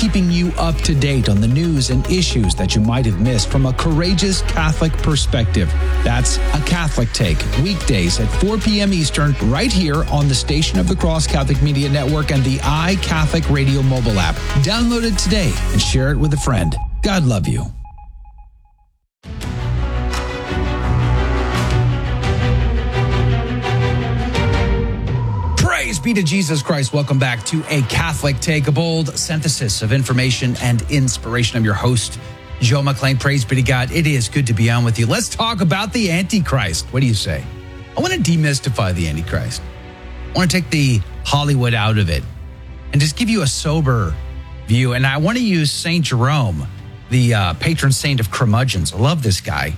keeping you up to date on the news and issues that you might have missed from a courageous Catholic perspective. That's A Catholic Take, weekdays at 4 p.m. Eastern, right here on the Station of the Cross Catholic Media Network and the iCatholic Radio mobile app. Download it today and share it with a friend. God love you. Praise be to Jesus Christ. Welcome back to A Catholic Take, a bold synthesis of information and inspiration. I'm your host, Joe McClain. Praise be to God. It is good to be on with you. Let's talk about the Antichrist. What do you say? I want to demystify the Antichrist. I want to take the Hollywood out of it and just give you a sober view. And I want to use St. Jerome, the patron saint of curmudgeons. I love this guy.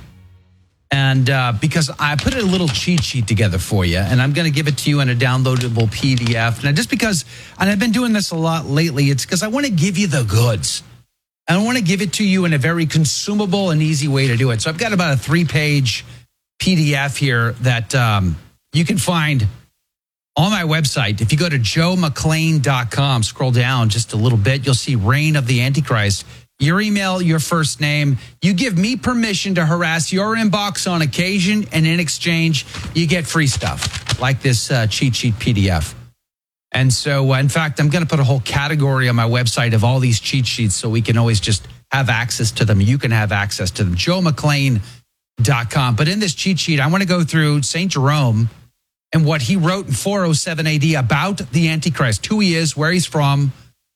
And because I put a little cheat sheet together for you, and I'm going to give it to you in a downloadable PDF. And just because, and I've been doing this a lot lately, it's because I want to give you the goods. I want to give it to you in a very consumable and easy way to do it. So I've got about a 3-page PDF here that you can find on my website. If you go to joemcclain.com, scroll down just a little bit, you'll see Reign of the Antichrist. Your email, your first name. You give me permission to harass your inbox on occasion, and in exchange, you get free stuff like this cheat sheet PDF. And so, in fact, I'm going to put a whole category on my website of all these cheat sheets so we can always just have access to them. You can have access to them. joemcclain.com. But in this cheat sheet, I want to go through St. Jerome and what he wrote in 407 AD about the Antichrist, who he is, where he's from.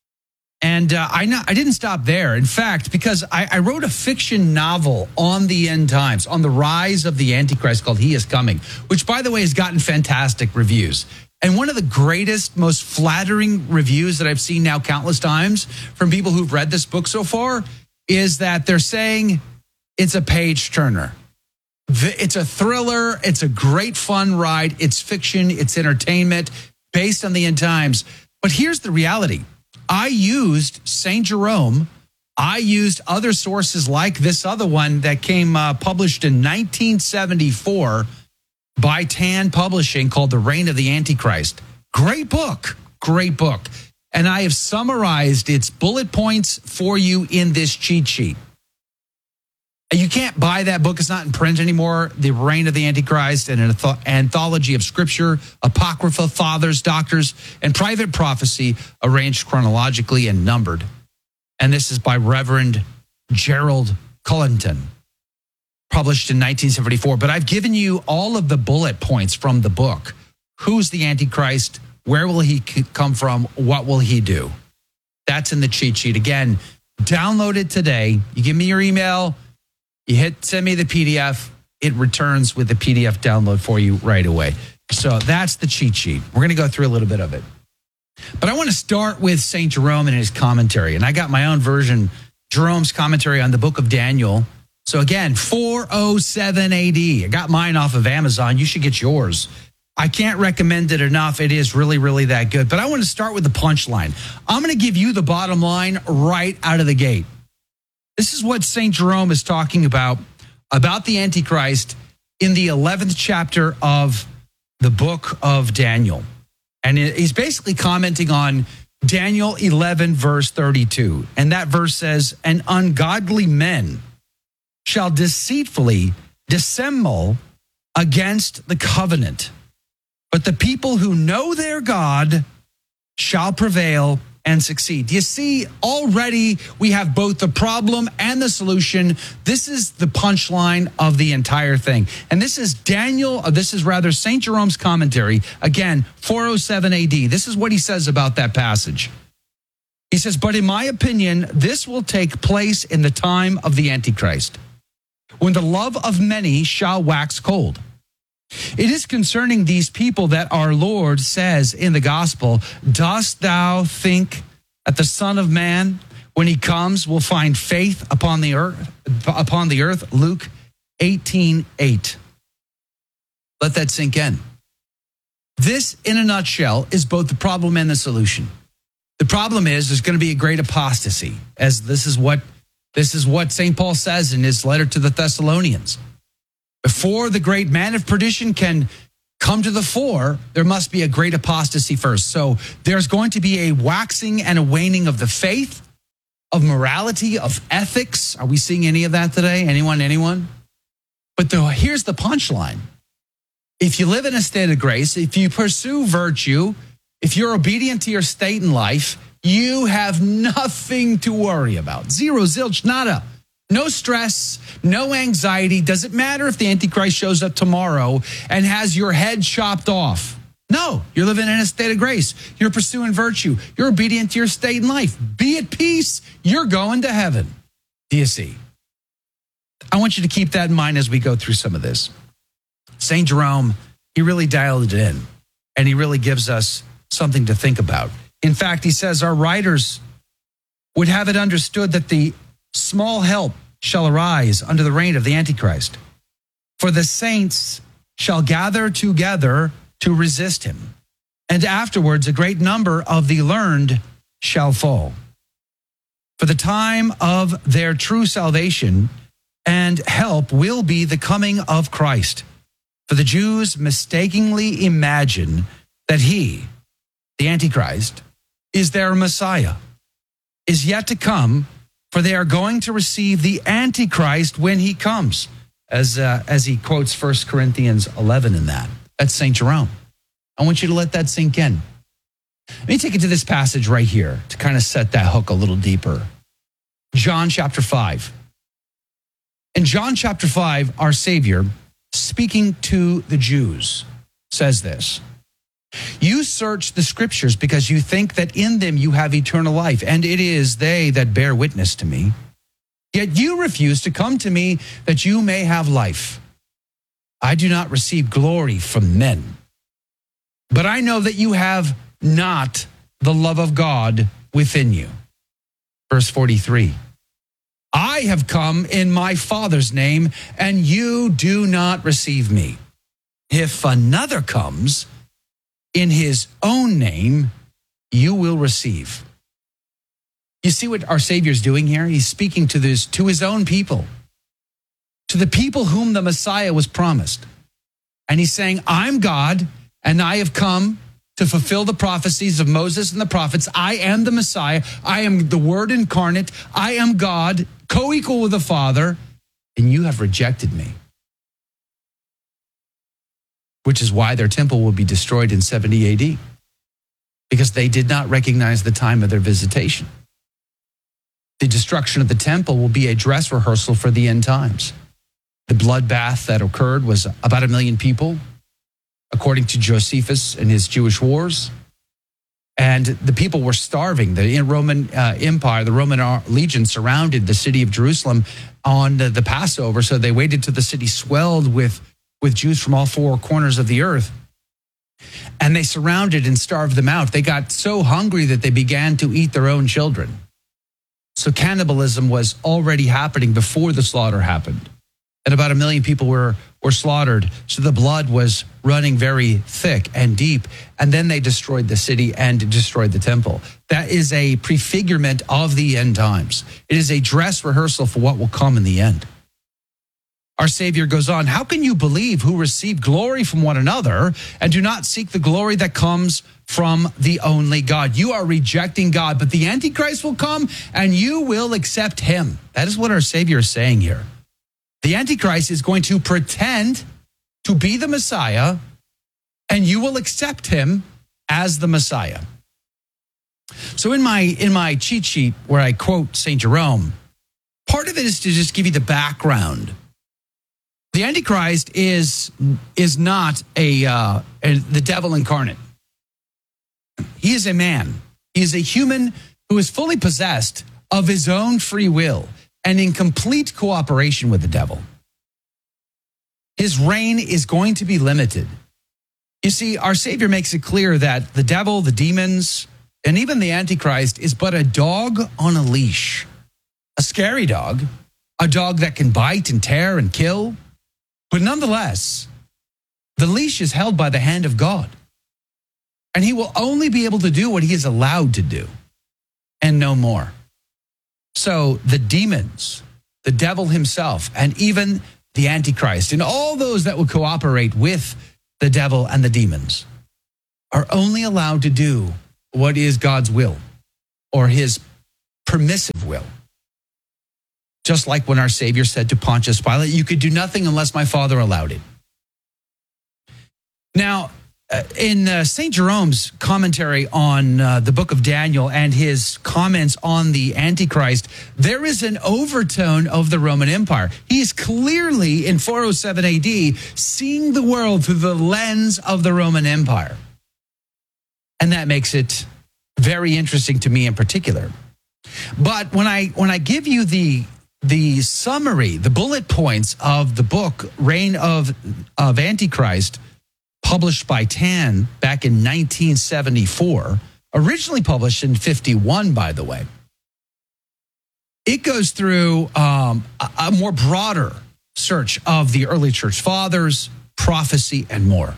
And I didn't stop there. In fact, because I wrote a fiction novel on the end times, on the rise of the Antichrist called He Is Coming, which, by the way, has gotten fantastic reviews. And one of the greatest, most flattering reviews that I've seen now countless times from people who've read this book so far is that they're saying it's a page turner. It's a thriller. It's a great fun ride. It's fiction. It's entertainment based on the end times. But here's the reality. I used St. Jerome. I used other sources like this other one that came published in 1974 by Tan Publishing called The Reign of the Antichrist. Great book. Great book. And I have summarized its bullet points for you in this cheat sheet. You can't buy that book. It's not in print anymore. The Reign of the Antichrist, and an anthology of scripture, apocrypha, fathers, doctors, and private prophecy arranged chronologically and numbered. And this is by Reverend Gerald Cullington, published in 1974. But I've given you all of the bullet points from the book. Who's the Antichrist? Where will he come from? What will he do? That's in the cheat sheet. Again, download it today. You give me your email. You hit send me the PDF, it returns with the PDF download for you right away. So that's the cheat sheet. We're going to go through a little bit of it. But I want to start with St. Jerome and his commentary. And I got my own version, Jerome's commentary on the book of Daniel. So again, 407 AD. I got mine off of Amazon. You should get yours. I can't recommend it enough. It is really, really that good. But I want to start with the punchline. I'm going to give you the bottom line right out of the gate. This is what St. Jerome is talking about the Antichrist in the 11th chapter of the book of Daniel. And he's basically commenting on Daniel 11, verse 32. And that verse says, "And ungodly men shall deceitfully dissemble against the covenant. But the people who know their God shall prevail and succeed." Do you see, already we have both the problem and the solution. This is the punchline of the entire thing. And this is St. Jerome's commentary. Again, 407 AD. This is what he says about that passage. He says, "But in my opinion, this will take place in the time of the Antichrist, when the love of many shall wax cold. It is concerning these people that our Lord says in the gospel, 'Dost thou think that the Son of Man, when he comes, will find faith upon the earth?' Luke 18:8. Let that sink in. This, in a nutshell, is both the problem and the solution. The problem is there's going to be a great apostasy, as this is what St. Paul says in his letter to the Thessalonians. Before the great man of perdition can come to the fore, there must be a great apostasy first. So there's going to be a waxing and a waning of the faith. of morality, of ethics. Are we seeing any of that today? Anyone? But here's the punchline. If you live in a state of grace, if you pursue virtue, if you're obedient to your state in life, you have nothing to worry about. Zero, zilch, nada. No stress, no anxiety. Does it matter if the Antichrist shows up tomorrow and has your head chopped off? No, you're living in a state of grace. You're pursuing virtue. You're obedient to your state in life. Be at peace. You're going to heaven. Do you see? I want you to keep that in mind as we go through some of this. St. Jerome, he really dialed it in, and he really gives us something to think about. In fact, he says our writers would have it understood that the small help shall arise under the reign of the Antichrist. For the saints shall gather together to resist him, and afterwards a great number of the learned shall fall. For the time of their true salvation and help will be the coming of Christ. For the Jews mistakenly imagine that he, the Antichrist, is their Messiah, is yet to come, for they are going to receive the Antichrist when he comes, as he quotes 1 Corinthians 11 in that. That's St. Jerome. I want you to let that sink in. Let me take you to this passage right here to kind of set that hook a little deeper. John chapter 5. In John chapter 5, our Savior, speaking to the Jews, says this: You search the scriptures because you think that in them you have eternal life, and it is they that bear witness to me. Yet you refuse to come to me that you may have life. I do not receive glory from men, but I know that you have not the love of God within you. Verse 43. I have come in my Father's name, and you do not receive me. If another comes in his own name, you will receive. You see what our Savior's doing here? He's speaking to his own people, to the people whom the Messiah was promised. And he's saying, I'm God, and I have come to fulfill the prophecies of Moses and the prophets. I am the Messiah. I am the Word incarnate. I am God, co-equal with the Father, and you have rejected me. Which is why their temple will be destroyed in 70 AD, because they did not recognize the time of their visitation. The destruction of the temple will be a dress rehearsal for the end times. The bloodbath that occurred was about 1 million people, according to Josephus and his Jewish wars. And the people were starving. The Roman Empire, the Roman legion surrounded the city of Jerusalem on the Passover, so they waited till the city swelled with Jews from all four corners of the earth. And they surrounded and starved them out. They got so hungry that they began to eat their own children. So cannibalism was already happening before the slaughter happened. And about 1 million people were slaughtered. So the blood was running very thick and deep. And then they destroyed the city and destroyed the temple. That is a prefigurement of the end times. It is a dress rehearsal for what will come in the end. Our Savior goes on, how can you believe who receive glory from one another and do not seek the glory that comes from the only God? You are rejecting God, but the Antichrist will come and you will accept him. That is what our Savior is saying here. The Antichrist is going to pretend to be the Messiah, and you will accept him as the Messiah. So in my cheat sheet where I quote St. Jerome, part of it is to just give you the background. The Antichrist is not the devil incarnate. He is a man. He is a human who is fully possessed of his own free will and in complete cooperation with the devil. His reign is going to be limited. You see, our Savior makes it clear that the devil, the demons, and even the Antichrist is but a dog on a leash. A scary dog, a dog that can bite and tear and kill. But nonetheless, the leash is held by the hand of God. And he will only be able to do what he is allowed to do and no more. So the demons, the devil himself, and even the Antichrist, and all those that will cooperate with the devil and the demons are only allowed to do what is God's will or his permissive will. Just like when our Savior said to Pontius Pilate, you could do nothing unless my Father allowed it. Now, in St. Jerome's commentary on the book of Daniel and his comments on the Antichrist, there is an overtone of the Roman Empire. He is clearly, in 407 AD, seeing the world through the lens of the Roman Empire. And that makes it very interesting to me in particular. But when I give you the summary, the bullet points of the book, Reign of Antichrist, published by Tan back in 1974, originally published in 51, by the way. It goes through a more broader search of the early church fathers, prophecy, and more.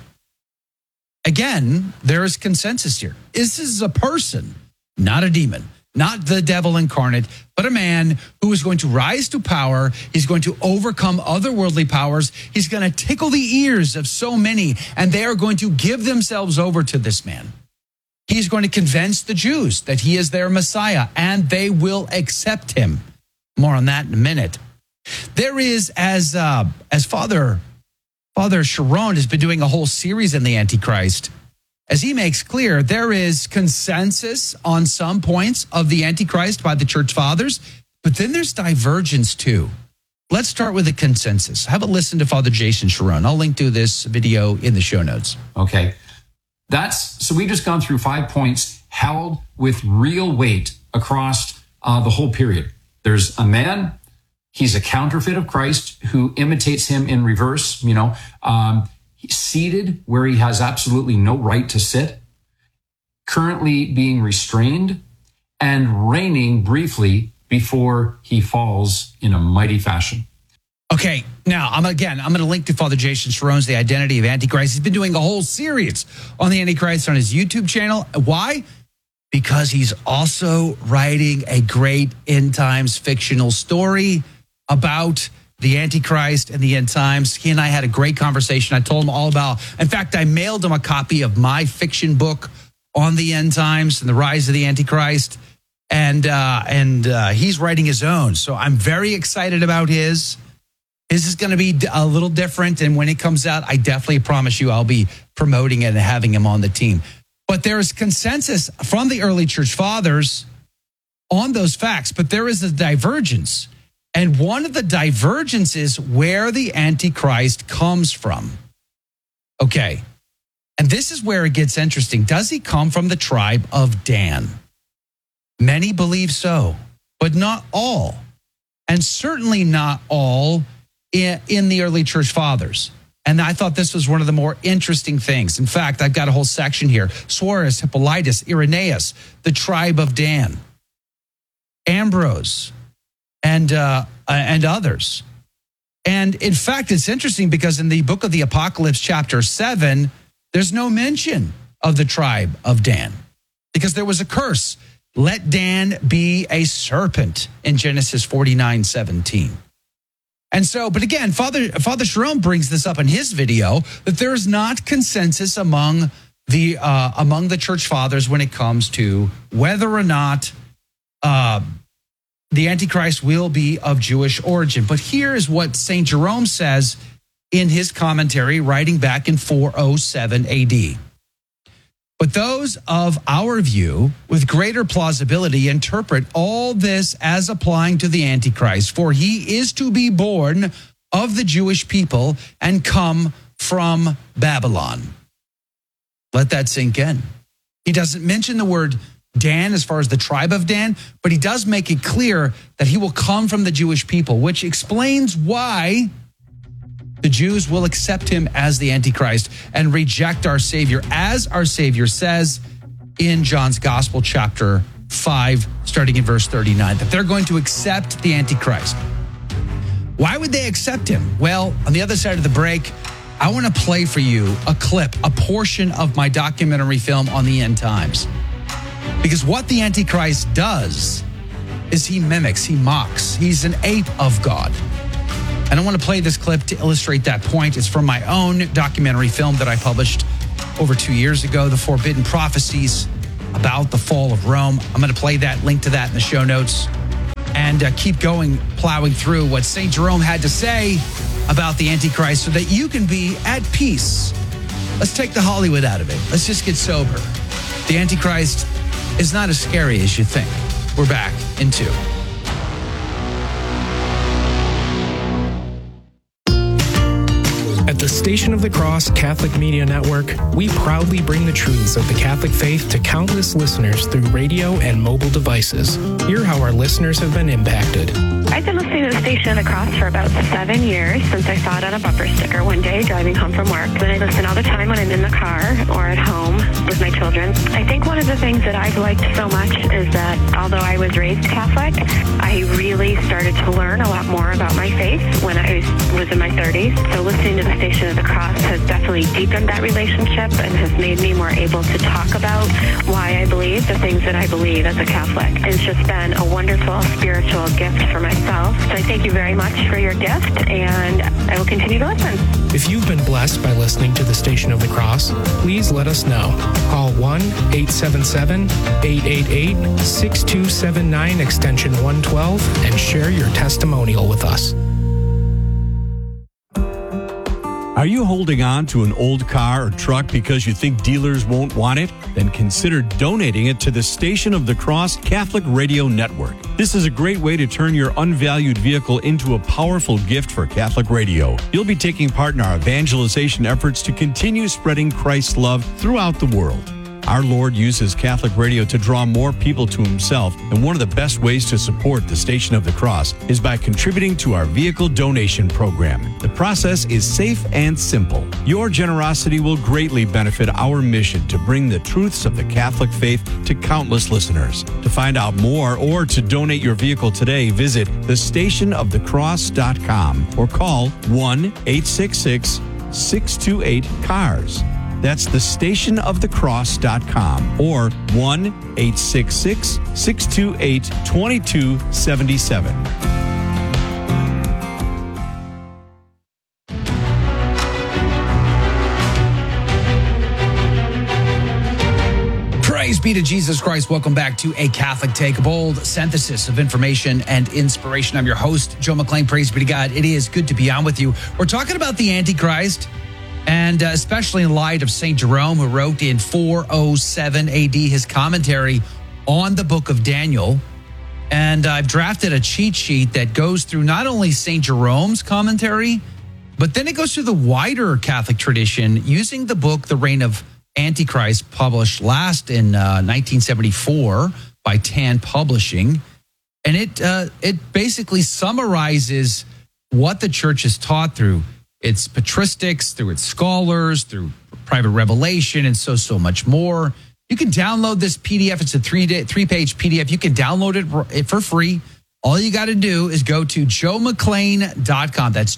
Again, there is consensus here. This is a person, not a demon, not the devil incarnate, but a man who is going to rise to power. He's going to overcome otherworldly powers. He's going to tickle the ears of so many, and they are going to give themselves over to this man. He's going to convince the Jews that he is their Messiah, and they will accept him. More on that in a minute. There is, as Father Sharon has been doing a whole series in the Antichrist, as he makes clear, there is consensus on some points of the Antichrist by the church fathers, but then there's divergence too. Let's start with the consensus. Have a listen to Father Jason Sharon. I'll link to this video in the show notes. Okay. So we've just gone through 5 points held with real weight across the whole period. There's a man, he's a counterfeit of Christ who imitates him in reverse, seated where he has absolutely no right to sit, currently being restrained, and reigning briefly before he falls in a mighty fashion. Okay, now I'm going to link to Father Jason Sharon's The Identity of Antichrist. He's been doing a whole series on the Antichrist on his YouTube channel. Why? Because he's also writing a great end times fictional story about the Antichrist and the end times. He and I had a great conversation. I told him all about, in fact, I mailed him a copy of my fiction book on the end times and the rise of the Antichrist. And he's writing his own. So I'm very excited about his. His is going to be a little different. And when it comes out, I definitely promise you I'll be promoting it and having him on the team. But there is consensus from the early church fathers on those facts. But there is a divergence. And one of the divergences where the Antichrist comes from. Okay. And this is where it gets interesting. Does he come from the tribe of Dan? Many believe so, but not all. And certainly not all in the early church fathers. And I thought this was one of the more interesting things. In fact, I've got a whole section here. Suarez, Hippolytus, Irenaeus, the tribe of Dan, Ambrose, and others. And in fact, it's interesting because in the book of the Apocalypse, chapter 7, there's no mention of the tribe of Dan because there was a curse. Let Dan be a serpent in Genesis 49:17. And so, but again, Father Sharon brings this up in his video that there is not consensus among the church fathers when it comes to whether or not the Antichrist will be of Jewish origin. But here is what St. Jerome says in his commentary, writing back in 407 AD. But those of our view, with greater plausibility, interpret all this as applying to the Antichrist, for he is to be born of the Jewish people and come from Babylon. Let that sink in. He doesn't mention the word Dan as far as the tribe of Dan, but he does make it clear that he will come from the Jewish people, which explains why the Jews will accept him as the Antichrist and reject our Savior, as our Savior says in John's Gospel, chapter 5, starting in verse 39, that they're going to accept the Antichrist. Why would they accept him? Well, on the other side of the break, I want to play for you a clip, a portion of my documentary film on the end times. Because what the Antichrist does is he mimics, he mocks, he's an ape of God. And I want to play this clip to illustrate that point. It's from my own documentary film that I published over 2 years ago, The Forbidden Prophecies about the Fall of Rome. I'm going to play that, link to that in the show notes. and keep going, plowing through what St. Jerome had to say about the Antichrist so that you can be at peace. Let's take the Hollywood out of it. Let's just get sober. The Antichrist is not as scary as you think. We're back in 2. At the Station of the Cross Catholic Media Network, we proudly bring the truths of the Catholic faith to countless listeners through radio and mobile devices. Hear how our listeners have been impacted. I've been listening to the Station of the Cross for about 7 years since I saw it on a bumper sticker one day driving home from work. Then I listen all the time when I'm in the car or at home with my children. I think one of the things that I've liked so much is that although I was raised Catholic, I really started to learn a lot more about my faith when I was in my 30s. So listening to the Station of the Cross has definitely deepened that relationship and has made me more able to talk about why I believe the things that I believe as a Catholic. It's just been a wonderful spiritual gift for myself. So I thank you very much for your gift, and I will continue to listen. If you've been blessed by listening to the Station of the Cross, please let us know. Call 1-877-888-6279 extension 112 and share your testimonial with us. Are you holding on to an old car or truck because you think dealers won't want it? Then consider donating it to the Station of the Cross Catholic Radio Network. This is a great way to turn your unvalued vehicle into a powerful gift for Catholic radio. You'll be taking part in our evangelization efforts to continue spreading Christ's love throughout the world. Our Lord uses Catholic radio to draw more people to himself, and one of the best ways to support the Station of the Cross is by contributing to our vehicle donation program. The process is safe and simple. Your generosity will greatly benefit our mission to bring the truths of the Catholic faith to countless listeners. To find out more or to donate your vehicle today, visit thestationofthecross.com or call 1-866-628-CARS. That's thestationofthecross.com or 1-866-628-2277. Praise be to Jesus Christ. Welcome back to A Catholic Take, a bold synthesis of information and inspiration. I'm your host, Joe McClain. Praise be to God. It is good to be on with you. We're talking about the Antichrist, and especially in light of St. Jerome, who wrote in 407 AD his commentary on the book of Daniel. And I've drafted a cheat sheet that goes through not only St. Jerome's commentary, but then it goes through the wider Catholic tradition using the book, The Reign of Antichrist, published last in 1974 by Tan Publishing. And it basically summarizes what the church has taught through its patristics, through its scholars, through private revelation, and so much more. You can download this PDF. It's a three-page PDF. You can download it for free. All you got to do is go to joemcclane.com. That's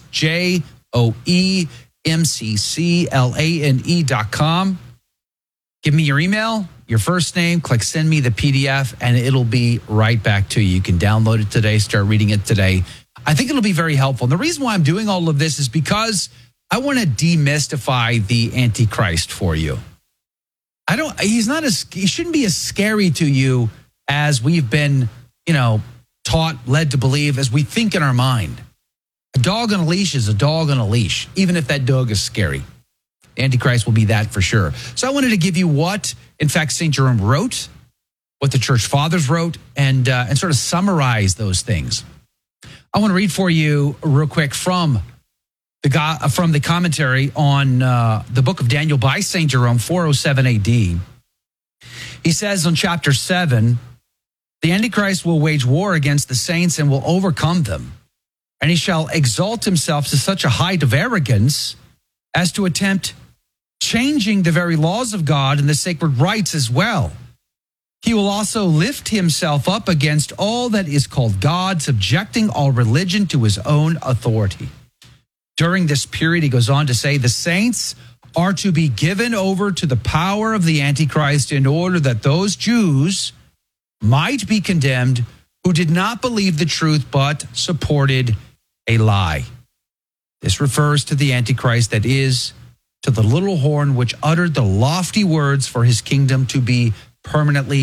JOEMCCLANE.com. Give me your email, your first name, click send me the PDF, and it'll be right back to you. You can download it today, start reading it today. I think it'll be very helpful. And the reason why I'm doing all of this is because I want to demystify the Antichrist for you. He shouldn't be as scary to you as we've been, taught, led to believe, as we think in our mind. A dog on a leash is a dog on a leash, even if that dog is scary. The Antichrist will be that for sure. So I wanted to give you what, in fact, St. Jerome wrote, what the church fathers wrote, and sort of summarize those things. I want to read for you real quick from the commentary on the book of Daniel by St. Jerome, 407 AD. He says on chapter 7, the Antichrist will wage war against the saints and will overcome them. And he shall exalt himself to such a height of arrogance as to attempt changing the very laws of God and the sacred rites as well. He will also lift himself up against all that is called God, subjecting all religion to his own authority. During this period, he goes on to say, the saints are to be given over to the power of the Antichrist in order that those Jews might be condemned who did not believe the truth but supported a lie. This refers to the Antichrist, that is, to the little horn which uttered the lofty words for his kingdom to be permanently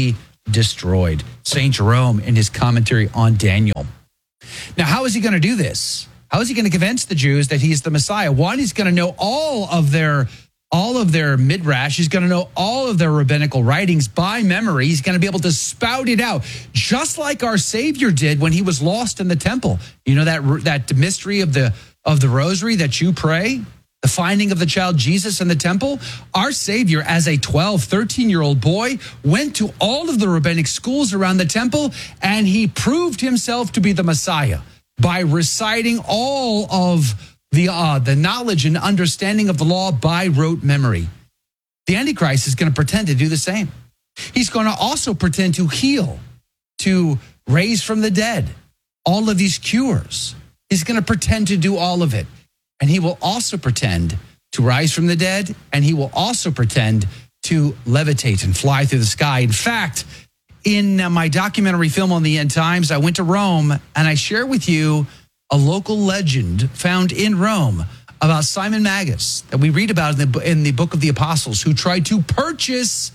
destroyed. St. Jerome in his commentary on Daniel. Now, how is he going to do this? How is he going to convince the Jews that he's the Messiah? One, he's going to know all of their midrash. He's going to know all of their rabbinical writings by memory. He's going to be able to spout it out, just like our Savior did when he was lost in the temple. You know that mystery of the rosary that you pray, the finding of the child Jesus in the temple? Our Savior, as a 12, 13-year-old boy, went to all of the rabbinic schools around the temple, and he proved himself to be the Messiah by reciting all of the knowledge and understanding of the law by rote memory. The Antichrist is going to pretend to do the same. He's going to also pretend to heal, to raise from the dead, all of these cures. He's going to pretend to do all of it. And he will also pretend to rise from the dead, and he will also pretend to levitate and fly through the sky. In fact, in my documentary film on the end times, I went to Rome, and I share with you a local legend found in Rome about Simon Magus that we read about in the book of the Apostles, who tried to purchase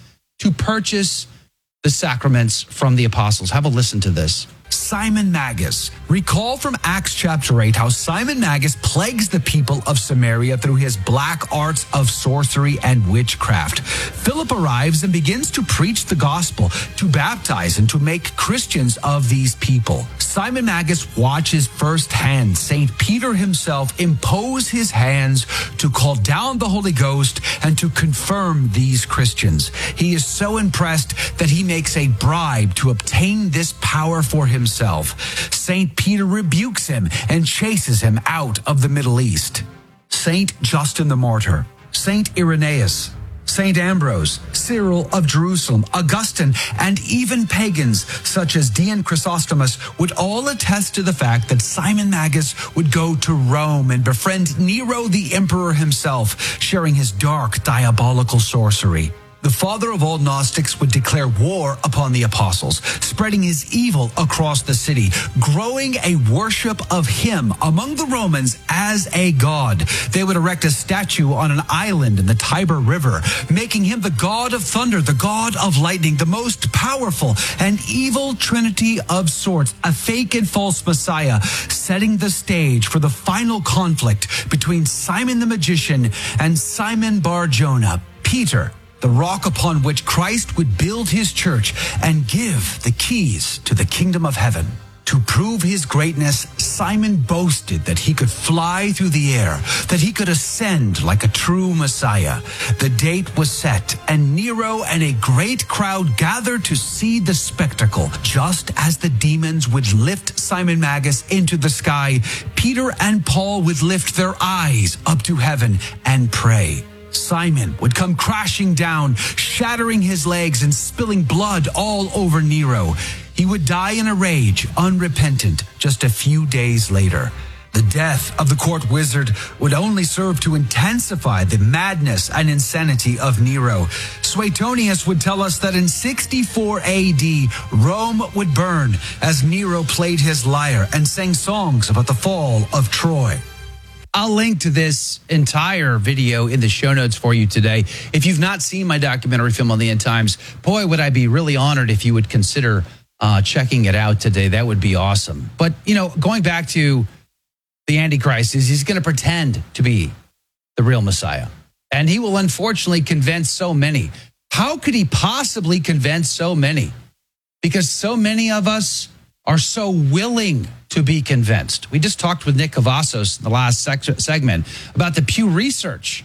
the sacraments from the apostles. Have a listen to this. Simon Magus. Recall from Acts chapter 8 how Simon Magus plagues the people of Samaria through his black arts of sorcery and witchcraft. Philip arrives and begins to preach the gospel, to baptize and to make Christians of these people. Simon Magus watches firsthand St. Peter himself impose his hands to call down the Holy Ghost and to confirm these Christians. He is so impressed that he makes a bribe to obtain this power for himself. St. Peter rebukes him and chases him out of the Middle East. St. Justin the Martyr, St. Irenaeus, St. Ambrose, Cyril of Jerusalem, Augustine, and even pagans such as Dion Chrysostomus would all attest to the fact that Simon Magus would go to Rome and befriend Nero the emperor himself, sharing his dark, diabolical sorcery. The father of all Gnostics would declare war upon the apostles, spreading his evil across the city, growing a worship of him among the Romans as a god. They would erect a statue on an island in the Tiber River, making him the god of thunder, the god of lightning, the most powerful and evil trinity of sorts, a fake and false Messiah, setting the stage for the final conflict between Simon the magician and Simon Bar-Jonah, Peter, the rock upon which Christ would build his church and give the keys to the kingdom of heaven. To prove his greatness, Simon boasted that he could fly through the air, that he could ascend like a true Messiah. The date was set, and Nero and a great crowd gathered to see the spectacle. Just as the demons would lift Simon Magus into the sky, Peter and Paul would lift their eyes up to heaven and pray. Simon would come crashing down, shattering his legs and spilling blood all over Nero. He would die in a rage, unrepentant, just a few days later. The death of the court wizard would only serve to intensify the madness and insanity of Nero. Suetonius would tell us that in 64 AD, Rome would burn as Nero played his lyre and sang songs about the fall of Troy. I'll link to this entire video in the show notes for you today. If you've not seen my documentary film on the end times, boy, would I be really honored if you would consider checking it out today. That would be awesome. But, going back to the Antichrist, he's going to pretend to be the real Messiah. And he will unfortunately convince so many. How could he possibly convince so many? Because so many of us are so willing to be convinced. We just talked with Nick Cavazos in the last segment about the Pew Research.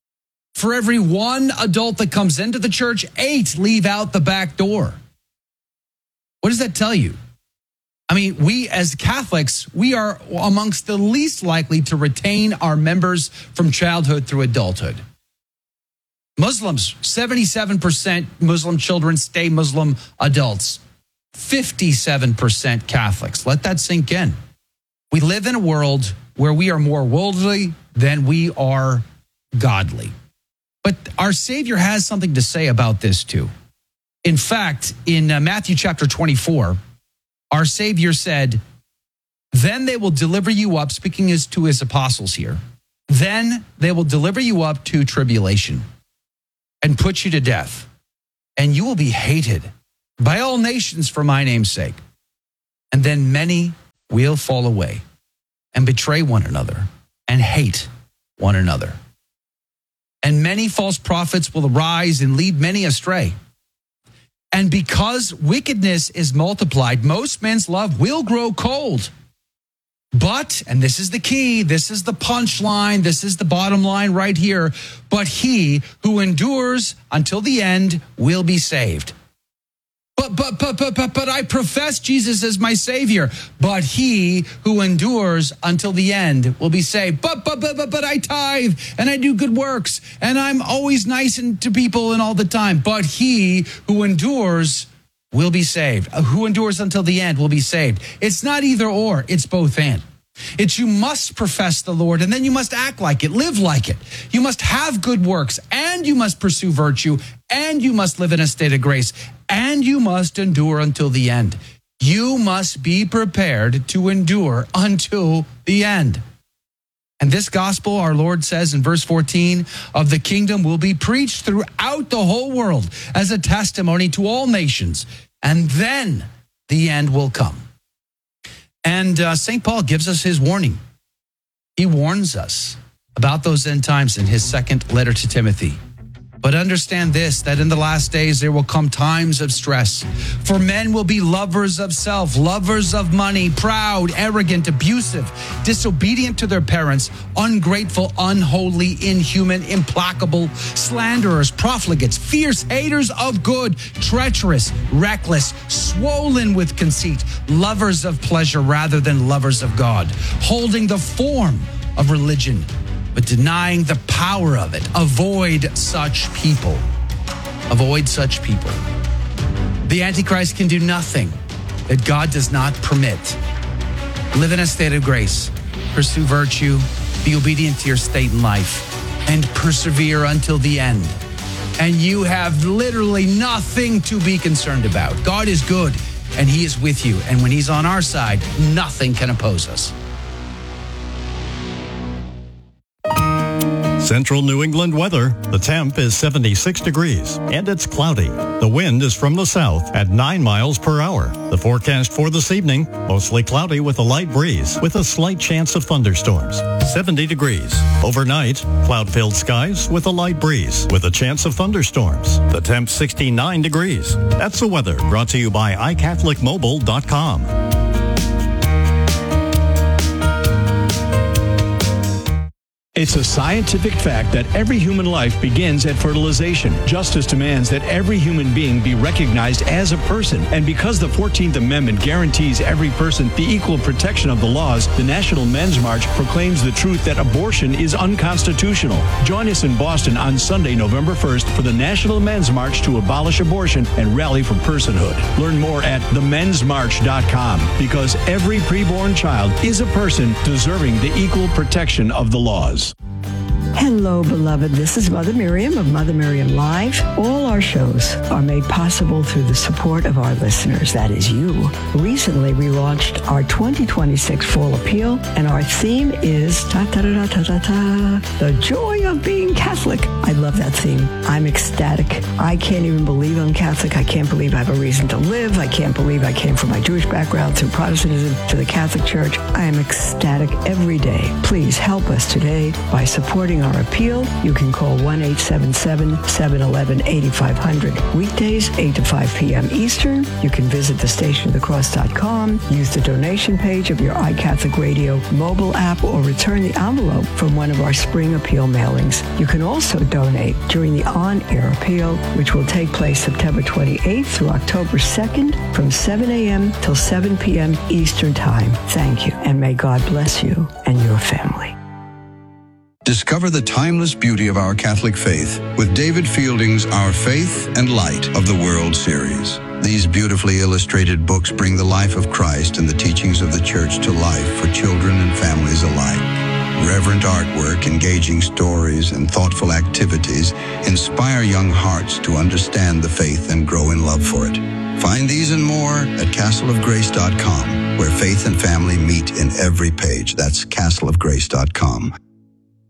For every one adult that comes into the church, 8 leave out the back door. What does that tell you? I mean, we as Catholics, we are amongst the least likely to retain our members from childhood through adulthood. Muslims, 77% Muslim children stay Muslim adults. 57% Catholics. Let that sink in. We live in a world where we are more worldly than we are godly. But our Savior has something to say about this too. In fact, in Matthew chapter 24, our Savior said, "Then they will deliver you up," speaking as to his apostles here, "then they will deliver you up to tribulation and put you to death, and you will be hated by all nations for my name's sake. And then many will fall away and betray one another and hate one another. And many false prophets will arise and lead many astray. And because wickedness is multiplied, most men's love will grow cold. But, and this is the key, this is the punchline, this is the bottom line right here, but he who endures until the end will be saved. But I profess Jesus as my Savior. But he who endures until the end will be saved. But I tithe and I do good works and I'm always nice to people and all the time. But he who endures will be saved. Who endures until the end will be saved. It's not either or, it's both and. It's you must profess the Lord and then you must act like it, live like it. You must have good works and you must pursue virtue and you must live in a state of grace and you must endure until the end. You must be prepared to endure until the end. And this gospel, our Lord says in verse 14, of the kingdom will be preached throughout the whole world as a testimony to all nations. And then the end will come. And St. Paul gives us his warning. He warns us about those end times in his second letter to Timothy. But understand this, that in the last days there will come times of stress. For men will be lovers of self, lovers of money, proud, arrogant, abusive, disobedient to their parents, ungrateful, unholy, inhuman, implacable, slanderers, profligates, fierce, haters of good, treacherous, reckless, swollen with conceit, lovers of pleasure rather than lovers of God, holding the form of religion, but denying the power of it. Avoid such people. Avoid such people. The Antichrist can do nothing that God does not permit. Live in a state of grace. Pursue virtue. Be obedient to your state in life. And persevere until the end. And you have literally nothing to be concerned about. God is good and he is with you. And when he's on our side, nothing can oppose us. Central New England weather. The temp is 76 degrees and it's cloudy. The wind is from the south at 9 miles per hour. The forecast for this evening, mostly cloudy with a light breeze with a slight chance of thunderstorms. 70 degrees. Overnight, cloud-filled skies with a light breeze with a chance of thunderstorms. The temp 69 degrees. That's the weather brought to you by iCatholicMobile.com. It's a scientific fact that every human life begins at fertilization. Justice demands that every human being be recognized as a person. And because the 14th Amendment guarantees every person the equal protection of the laws, the National Men's March proclaims the truth that abortion is unconstitutional. Join us in Boston on Sunday, November 1st for the National Men's March to abolish abortion and rally for personhood. Learn more at themensmarch.com because every preborn child is a person deserving the equal protection of the laws. Hello, beloved. This is Mother Miriam of Mother Miriam Live. All our shows are made possible through the support of our listeners. That is you. Recently, we launched our 2026 Fall Appeal, and our theme is the joy of being Catholic. I love that theme. I'm ecstatic. I can't even believe I'm Catholic. I can't believe I have a reason to live. I can't believe I came from my Jewish background through Protestantism to the Catholic Church. I am ecstatic every day. Please help us today by supporting our appeal. You can call 1-877-711-8500. Weekdays, 8 to 5 p.m. Eastern. You can visit thestationofthecross.com, use the donation page of your iCatholic Radio mobile app, or return the envelope from one of our spring appeal mailings. You can also donate during the on-air appeal, which will take place September 28th through October 2nd from 7 a.m. till 7 p.m. Eastern Time. Thank you, and may God bless you and your family. Discover the timeless beauty of our Catholic faith with David Fielding's Our Faith and Light of the World series. These beautifully illustrated books bring the life of Christ and the teachings of the Church to life for children and families alike. Reverent artwork, engaging stories, and thoughtful activities inspire young hearts to understand the faith and grow in love for it. Find these and more at castleofgrace.com, where faith and family meet in every page. That's castleofgrace.com.